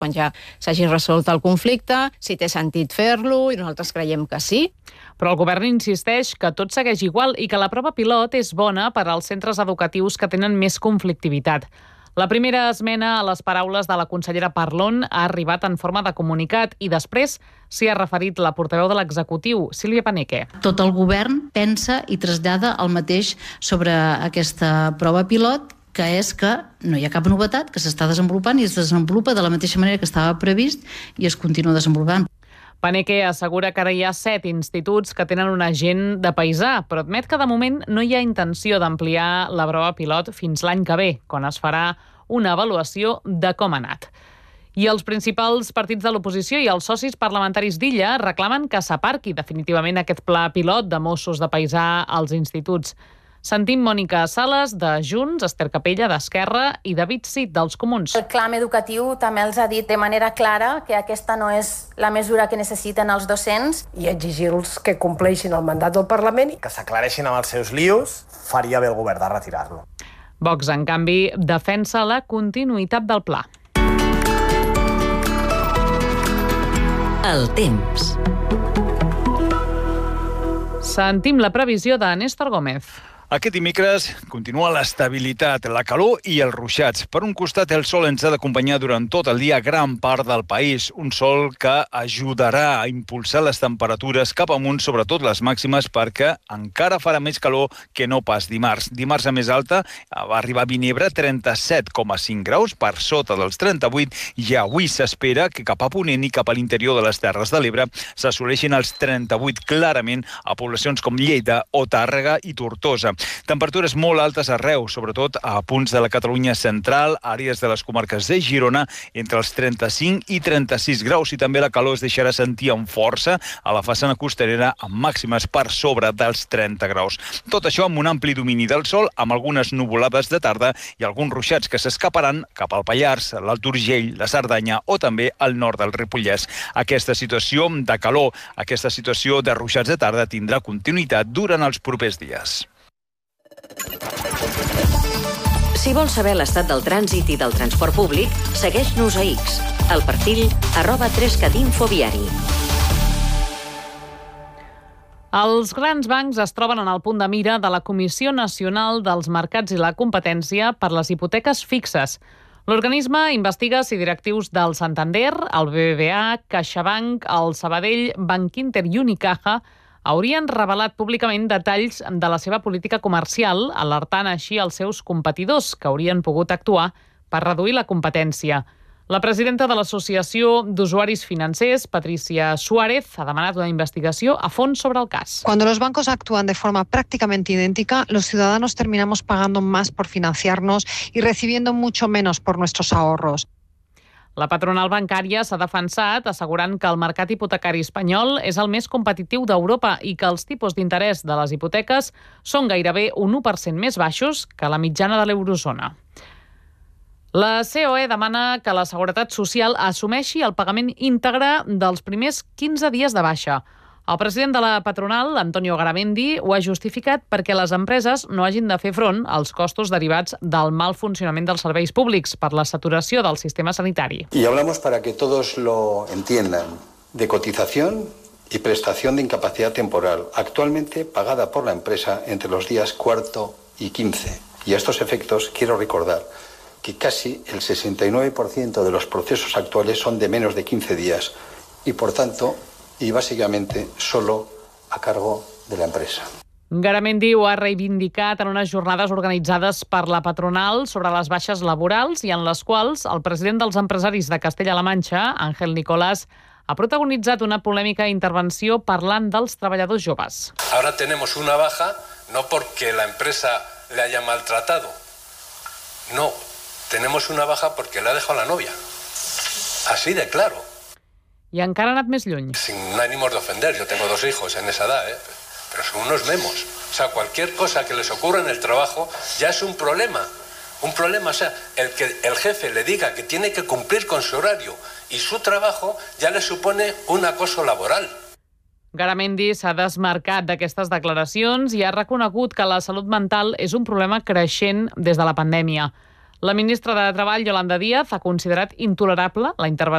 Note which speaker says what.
Speaker 1: quan ja s'hagi resolt el conflicte, si té sentit fer-lo, i nosaltres creiem que sí.
Speaker 2: Però el govern insisteix que tot segueix igual i que la prova pilot és bona per als centres educatius que tenen més conflictivitat. La primera esmena a les paraules de la consellera Parlon ha arribat en forma de comunicat i després s'hi ha referit la portaveu de l'executiu, Sílvia Paneque.
Speaker 3: Tot el govern pensa i trasllada el mateix sobre aquesta prova pilot, que és que no hi ha cap novetat, que s'està desenvolupant i es desenvolupa de la mateixa manera que estava previst i es continua desenvolupant.
Speaker 2: Paneque assegura que ara hi ha 7 instituts que tenen un agent de paisà, però admet que de moment no hi ha intenció d'ampliar la prova pilot fins l'any que ve, quan es farà una avaluació de com ha anat. I els principals partits de l'oposició i els socis parlamentaris d'Illa reclamen que s'aparqui definitivament aquest pla pilot de Mossos de paisà als instituts. Sentim Mònica Sales, de Junts, Esther Capella, d'Esquerra, i David Cid, dels Comuns.
Speaker 4: El clam educatiu també els ha dit de manera clara que aquesta no és la mesura que necessiten els docents.
Speaker 5: I exigir-los que compleixin el mandat del Parlament.
Speaker 6: Que s'aclareixin amb els seus lios, faria bé el govern de retirar-lo.
Speaker 2: Vox, en canvi, defensa la continuïtat del pla.
Speaker 7: El temps.
Speaker 2: Sentim la previsió de Néstor Gómez.
Speaker 8: Aquest dimecres continua l'estabilitat, la calor i els ruixats. Per un costat, el sol ens ha d'acompanyar durant tot el dia a gran part del país. Un sol que ajudarà a impulsar les temperatures cap amunt, sobretot les màximes, perquè encara farà més calor que no pas dimarts. Dimarts a més alta va arribar a Vinebre 37,5 graus, per sota dels 38, i avui s'espera que cap a Ponent i cap a l'interior de les Terres de l'Ebre s'assoleixin els 38 clarament a poblacions com Lleida o Tàrrega i Tortosa. Temperatures molt altes arreu, sobretot a punts de la Catalunya central, àrees de les comarques de Girona, entre els 35 i 36 graus, i també la calor es deixarà sentir amb força a la façana costanera, amb màximes per sobre dels 30 graus. Tot això amb un ampli domini del sol, amb algunes nuvolades de tarda i alguns ruixats que s'escaparan cap al Pallars, l'Alt Urgell, la Cerdanya o també al nord del Ripollès. Aquesta situació de calor, aquesta situació de ruixats de tarda tindrà continuïtat durant els propers dies.
Speaker 7: Si vols saber l'estat del trànsit i del transport públic, segueix-nos a X, al perfil @3catinfoviari.
Speaker 2: Els grans bancs es troben en el punt de mira de la Comissió Nacional dels Mercats i la Competència per les hipoteques fixes. L'organisme investiga si directius del Santander, el BBVA, CaixaBank, el Sabadell, Bankinter i Unicaja haurien revelat públicament detalls de la seva política comercial, alertant així els seus competidors, que haurien pogut actuar per reduir la competència. La presidenta de l'Associació d'Usuaris Financers, Patricia Suárez, ha demanat una investigació a fons sobre el cas.
Speaker 9: Cuando los bancos actúan de forma prácticamente idéntica, los ciudadanos terminamos pagando más por financiarnos y recibiendo mucho menos por nuestros ahorros.
Speaker 2: La patronal bancària s'ha defensat assegurant que el mercat hipotecari espanyol és el més competitiu d'Europa i que els tipus d'interès de les hipoteques són gairebé un 1% més baixos que la mitjana de l'eurozona. La COE demana que la Seguretat Social assumeixi el pagament íntegre dels primers 15 dies de baixa. El president de la patronal, Antonio Garamendi, ho ha justificat perquè les empreses no hagin de fer front als costos derivats del mal funcionament dels serveis públics per la saturació del sistema sanitari.
Speaker 10: Y hablamos para que todos lo entiendan, de cotización y prestación de incapacidad temporal, actualmente pagada por la empresa entre los días 4 y 15. Y a estos efectos quiero recordar que casi el 69% de los procesos actuales son de menos de 15 días y, por tanto, y básicamente solo a cargo de la empresa.
Speaker 2: Garamendi ho ha reivindicat en unes jornades organitzades per la patronal sobre les baixes laborals i en les quals el president dels empresaris de Castella-La Manxa, Ángel Nicolás, ha protagonitzat una polèmica intervenció parlant dels treballadors joves.
Speaker 11: Ahora tenemos una baja no porque la empresa le haya maltratado, no, tenemos una baja porque le ha dejado la novia. Así de claro.
Speaker 2: I encara ha anat més lluny.
Speaker 11: Sin ánimos de ofender, yo tengo 2 hijos en esa edad, pero son unos memos. O sea, cualquier cosa que les ocurra en el trabajo ya es un problema. Un problema, o sea, el que el jefe le diga que tiene que cumplir con su horario y su trabajo ya le supone un acoso laboral.
Speaker 2: Garamendi s'ha desmarcat d'aquestes declaracions i ha reconegut que la salut mental és un problema creixent des de la pandèmia. La ministra de Treball, Yolanda Díaz, ha considerat intolerable la intervenció